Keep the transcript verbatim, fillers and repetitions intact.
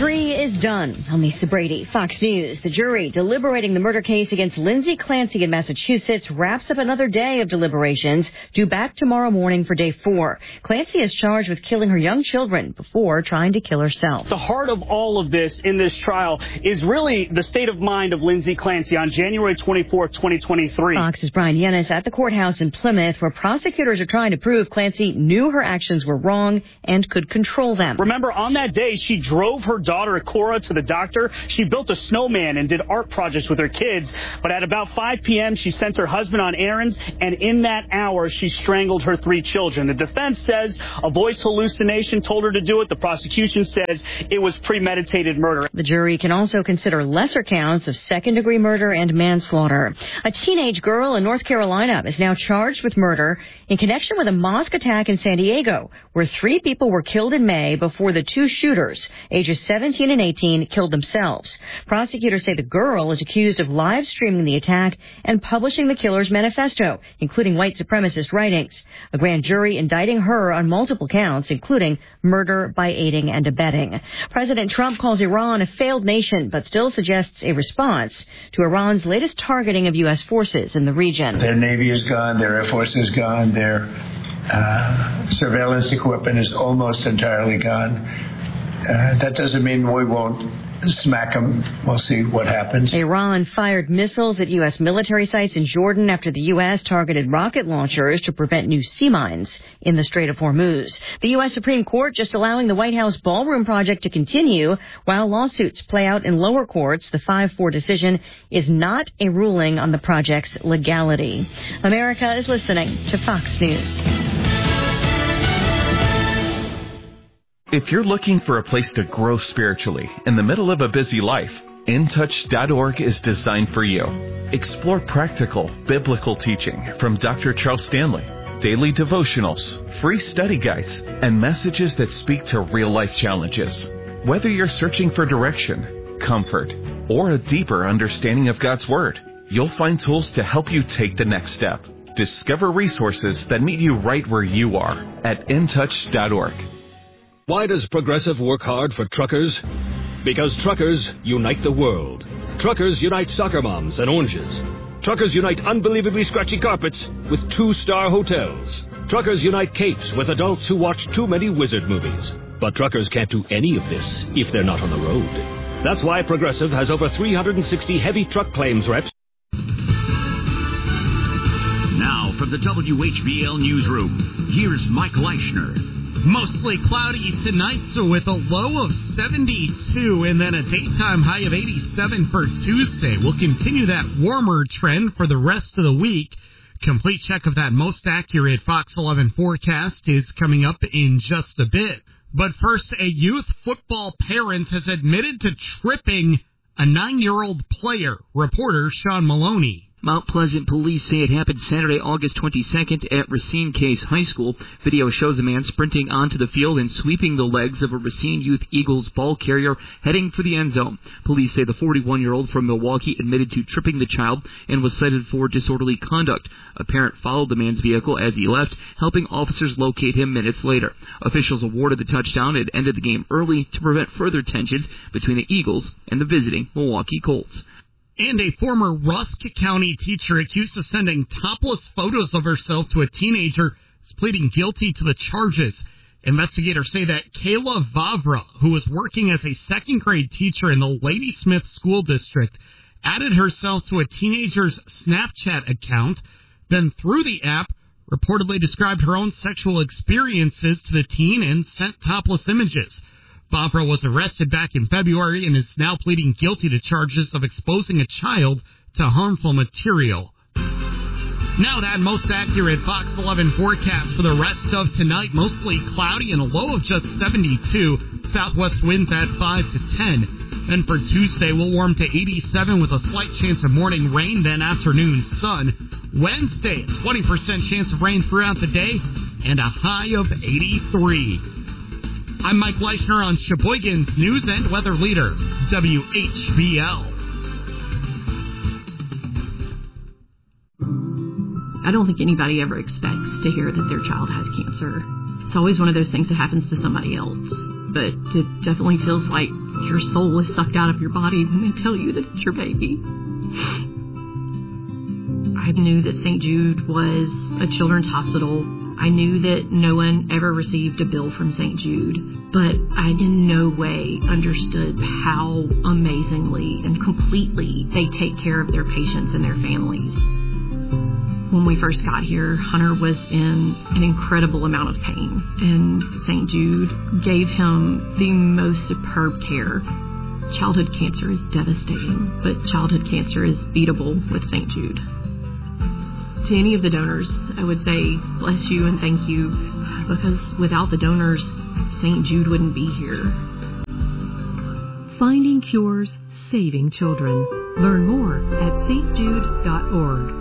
Three is done on Lisa Brady, Fox News. The jury deliberating the murder case against Lindsay Clancy in Massachusetts wraps up another day of deliberations, due back tomorrow morning for day four. Clancy is charged with killing her young children before trying to kill herself. The heart of all of this in this trial is really the state of mind of Lindsay Clancy on January twenty-fourth, twenty twenty-three. Fox's Brian Yennis at the courthouse in Plymouth, where prosecutors are trying to prove Clancy knew her actions were wrong and could control them. Remember, on that day, she drove her daughter Cora to the doctor. She built a snowman and did art projects with her kids. But at about five p.m., she sent her husband on errands, and in that hour, she strangled her three children. The defense says a voice hallucination told her to do it. The prosecution says it was premeditated murder. The jury can also consider lesser counts of second-degree murder and manslaughter. A teenage girl in North Carolina is now charged with murder in connection with a mosque attack in San Diego, where three people were killed in May before the two shooters, ages seventeen and eighteen, killed themselves. Prosecutors say the girl is accused of live streaming the attack and publishing the killer's manifesto, including white supremacist writings. A grand jury indicting her on multiple counts, including murder by aiding and abetting. President Trump calls Iran a failed nation, but still suggests a response to Iran's latest targeting of U S forces in the region. Their Navy is gone, their Air Force is gone, their uh, surveillance equipment is almost entirely gone. Uh, that doesn't mean we won't smack them. We'll see what happens. Iran fired missiles at U S military sites in Jordan after the U S targeted rocket launchers to prevent new sea mines in the Strait of Hormuz. The U S Supreme Court just allowing the White House ballroom project to continue while lawsuits play out in lower courts. The five four decision is not a ruling on the project's legality. America is listening to Fox News. If you're looking for a place to grow spiritually in the middle of a busy life, in touch dot org is designed for you. Explore practical, biblical teaching from Doctor Charles Stanley, daily devotionals, free study guides, and messages that speak to real-life challenges. Whether you're searching for direction, comfort, or a deeper understanding of God's Word, you'll find tools to help you take the next step. Discover resources that meet you right where you are at in touch dot org. Why does Progressive work hard for truckers? Because truckers unite the world. Truckers unite soccer moms and oranges. Truckers unite unbelievably scratchy carpets with two-star hotels. Truckers unite capes with adults who watch too many wizard movies. But truckers can't do any of this if they're not on the road. That's why Progressive has over three hundred sixty heavy truck claims reps. Now from the W H B L Newsroom, here's Mike Leishner. Mostly cloudy tonight, so with a low of seventy-two and then a daytime high of eighty-seven for Tuesday. We'll continue that warmer trend for the rest of the week. Complete check of that most accurate Fox eleven forecast is coming up in just a bit. But first, a youth football parent has admitted to tripping a nine-year-old player. Reporter Sean Maloney. Mount Pleasant police say it happened Saturday, August twenty-second at Racine Case High School. Video shows a man sprinting onto the field and sweeping the legs of a Racine Youth Eagles ball carrier heading for the end zone. Police say the forty-one-year-old from Milwaukee admitted to tripping the child and was cited for disorderly conduct. A parent followed the man's vehicle as he left, helping officers locate him minutes later. Officials awarded the touchdown and ended the game early to prevent further tensions between the Eagles and the visiting Milwaukee Colts. And a former Rusk County teacher accused of sending topless photos of herself to a teenager is pleading guilty to the charges. Investigators say that Kayla Vavra, who was working as a second-grade teacher in the Ladysmith School District, added herself to a teenager's Snapchat account, then through the app, reportedly described her own sexual experiences to the teen and sent topless images. Vavra was arrested back in February and is now pleading guilty to charges of exposing a child to harmful material. Now that most accurate Fox eleven forecast for the rest of tonight, mostly cloudy and a low of just seventy-two. Southwest winds at five to ten. Then for Tuesday, we'll warm to eighty-seven with a slight chance of morning rain, then afternoon sun. Wednesday, twenty percent chance of rain throughout the day and a high of eighty-three. I'm Mike Leishner on Sheboygan's News and Weather Leader, W H B L. I don't think anybody ever expects to hear that their child has cancer. It's always one of those things that happens to somebody else. But it definitely feels like your soul is sucked out of your body when they tell you that it's your baby. I knew that Saint Jude was a children's hospital. I knew that no one ever received a bill from Saint Jude, but I in no way understood how amazingly and completely they take care of their patients and their families. When we first got here, Hunter was in an incredible amount of pain, and Saint Jude gave him the most superb care. Childhood cancer is devastating, but childhood cancer is beatable with Saint Jude. To any of the donors, I would say bless you and thank you, because without the donors, Saint Jude wouldn't be here. Finding cures, saving children. Learn more at s t jude dot org.